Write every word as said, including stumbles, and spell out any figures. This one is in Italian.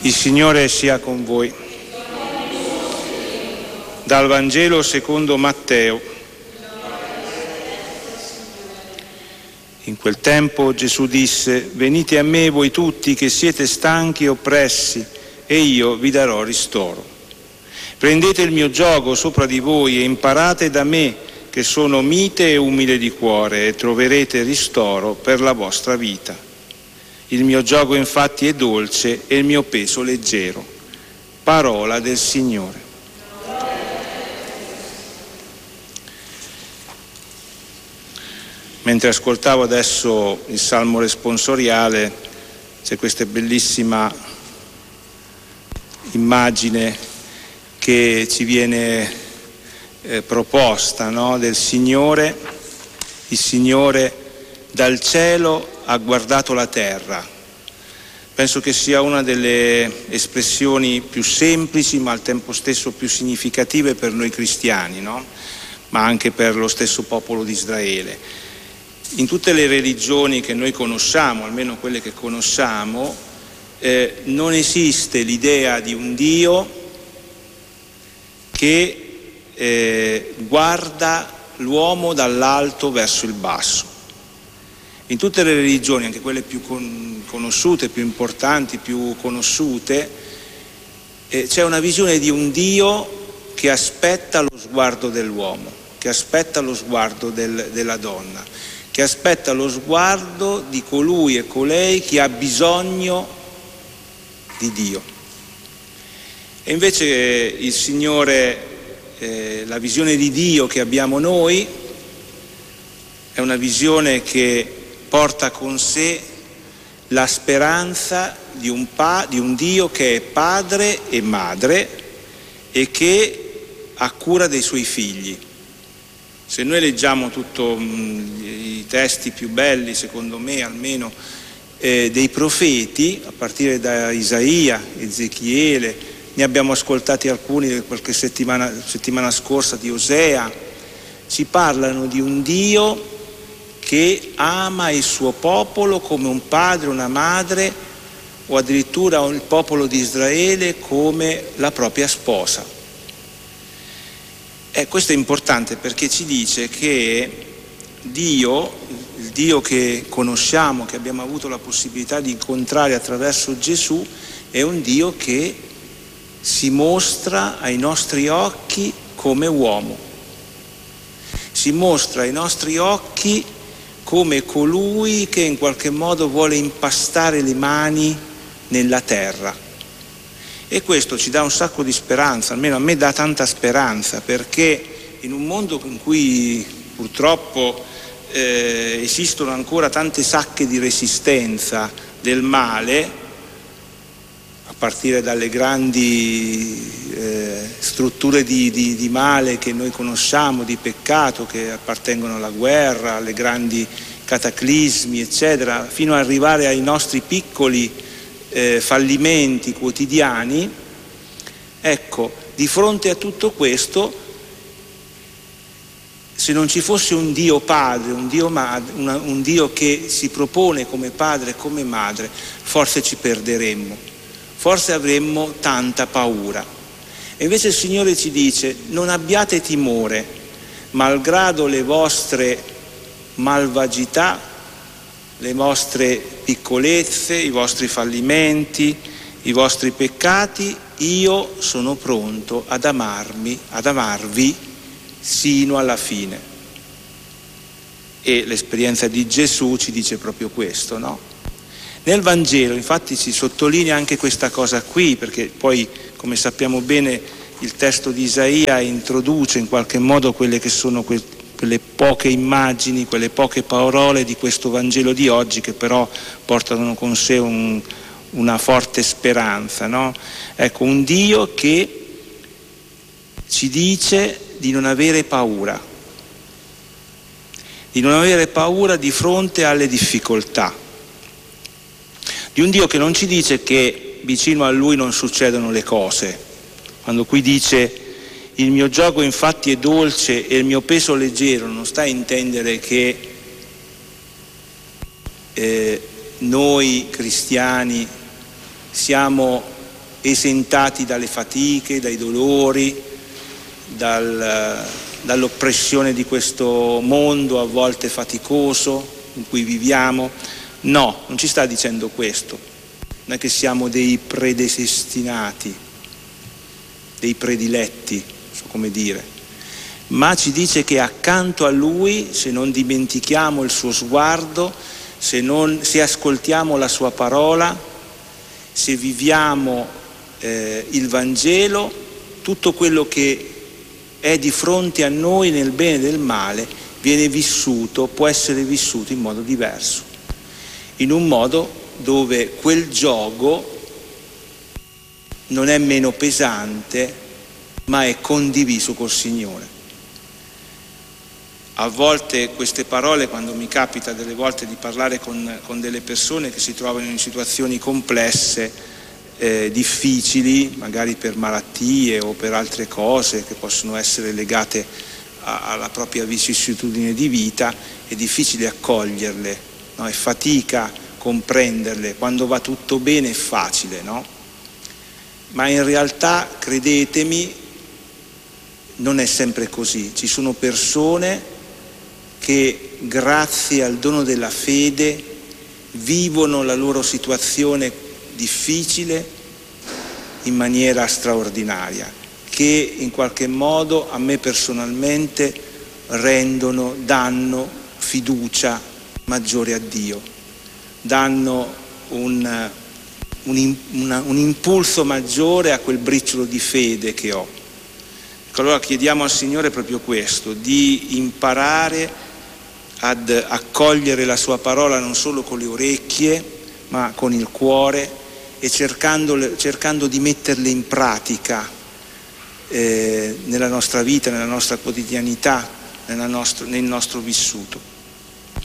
Il Signore sia con voi. Dal Vangelo secondo Matteo. In quel tempo Gesù disse: venite a me voi tutti che siete stanchi e oppressi, e io vi darò ristoro. Prendete il mio giogo sopra di voi e imparate da me, che sono mite e umile di cuore, e troverete ristoro per la vostra vita. Il mio giogo infatti è dolce e il mio peso leggero. Parola del Signore. Mentre ascoltavo adesso il Salmo responsoriale, c'è questa bellissima immagine che ci viene eh, proposta, no? Del Signore. Il Signore dal cielo ha guardato la terra. Penso che sia una delle espressioni più semplici ma al tempo stesso più significative per noi cristiani, no? Ma anche per lo stesso popolo di Israele. In tutte le religioni che noi conosciamo, almeno quelle che conosciamo, eh, non esiste l'idea di un Dio che eh, guarda l'uomo dall'alto verso il basso. In tutte le religioni, anche quelle più con, conosciute, più importanti, più conosciute, eh, c'è una visione di un Dio che aspetta lo sguardo dell'uomo, che aspetta lo sguardo del, della donna, che aspetta lo sguardo di colui e colei che ha bisogno di Dio. E invece eh, il Signore, eh, la visione di Dio che abbiamo noi, è una visione che porta con sé la speranza di un, pa- di un Dio che è padre e madre e che ha cura dei suoi figli. Se noi leggiamo tutti i testi più belli, secondo me almeno, eh, dei profeti, a partire da Isaia, Ezechiele, ne abbiamo ascoltati alcuni qualche settimana, settimana scorsa di Osea, ci parlano di un Dio che ama il suo popolo come un padre, una madre, o addirittura il popolo di Israele come la propria sposa. E questo è importante perché ci dice che Dio, il Dio che conosciamo, che abbiamo avuto la possibilità di incontrare attraverso Gesù, è un Dio che si mostra ai nostri occhi come uomo. Si mostra ai nostri occhi come colui che in qualche modo vuole impastare le mani nella terra. E questo ci dà un sacco di speranza, almeno a me dà tanta speranza, perché in un mondo in cui purtroppo eh, esistono ancora tante sacche di resistenza del male, a partire dalle grandi eh, strutture di, di, di male che noi conosciamo, di peccato, che appartengono alla guerra, alle grandi cataclismi, eccetera, fino ad arrivare ai nostri piccoli eh, fallimenti quotidiani. Ecco, di fronte a tutto questo, se non ci fosse un Dio padre, un Dio, madre, una, un Dio che si propone come padre e come madre, forse ci perderemmo, forse avremmo tanta paura. E invece il Signore ci dice: non abbiate timore, malgrado le vostre malvagità, le vostre piccolezze, i vostri fallimenti, i vostri peccati, io sono pronto ad amarmi, ad amarvi sino alla fine. E l'esperienza di Gesù ci dice proprio questo, no? Nel Vangelo infatti si sottolinea anche questa cosa qui, perché poi, come sappiamo bene, il testo di Isaia introduce in qualche modo quelle che sono que- quelle poche immagini, quelle poche parole di questo Vangelo di oggi, che però portano con sé un, una forte speranza, no? Ecco, un Dio che ci dice di non avere paura, di non avere paura di fronte alle difficoltà, di un Dio che non ci dice che vicino a Lui non succedono le cose. Quando qui dice il mio giogo infatti è dolce e il mio peso leggero, non sta a intendere che eh, noi cristiani siamo esentati dalle fatiche, dai dolori, dal, dall'oppressione di questo mondo a volte faticoso in cui viviamo. No, non ci sta dicendo questo. Non è che siamo dei predestinati, dei prediletti, non so come dire, ma ci dice che accanto a Lui, se non dimentichiamo il suo sguardo, se, non, se ascoltiamo la sua parola, se viviamo eh, il Vangelo, tutto quello che è di fronte a noi nel bene e nel male viene vissuto, può essere vissuto in modo diverso, in un modo dove quel giogo non è meno pesante, ma è condiviso col Signore. A volte queste parole, quando mi capita delle volte di parlare con, con delle persone che si trovano in situazioni complesse, eh, difficili, magari per malattie o per altre cose che possono essere legate a, alla propria vicissitudine di vita, è difficile accoglierle, no? È fatica comprenderle. Quando va tutto bene è facile, no? Ma in realtà, credetemi, non è sempre così. Ci sono persone che grazie al dono della fede vivono la loro situazione difficile in maniera straordinaria, che in qualche modo a me personalmente rendono, danno fiducia maggiore a Dio, danno un, un, una, un impulso maggiore a quel briciolo di fede che ho. Allora chiediamo al Signore proprio questo, di imparare ad accogliere la sua parola non solo con le orecchie, ma con il cuore, e cercando, cercando di metterle in pratica eh, nella nostra vita, nella nostra quotidianità, nella nostro, nel nostro vissuto.